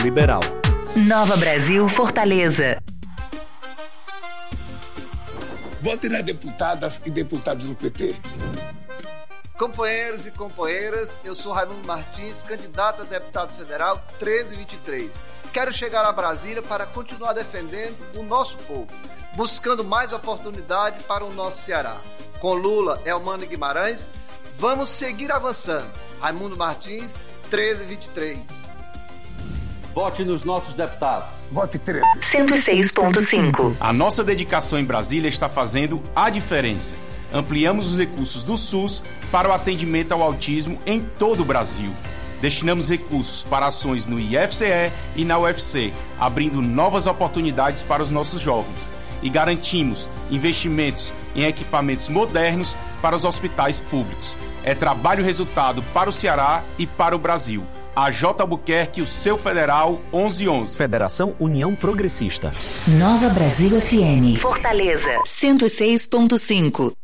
Liberal. Nova Brasil, Fortaleza. Vote nas deputadas e deputados do PT. Companheiros e companheiras, eu sou Raimundo Martins, candidato a deputado federal 1323. Quero chegar a Brasília para continuar defendendo o nosso povo, buscando mais oportunidade para o nosso Ceará. Com Lula, Elmano e Guimarães, vamos seguir avançando. Raimundo Martins, 1323. Vote nos nossos deputados. Vote 13. 106.5. A nossa dedicação em Brasília está fazendo a diferença. Ampliamos os recursos do SUS para o atendimento ao autismo em todo o Brasil. Destinamos recursos para ações no IFCE e na UFC, abrindo novas oportunidades para os nossos jovens. E garantimos investimentos em equipamentos modernos para os hospitais públicos. É trabalho resultado para o Ceará e para o Brasil. A J. Albuquerque, o seu federal 1111. Federação União Progressista. Nova Brasil FM. Fortaleza, 106.5.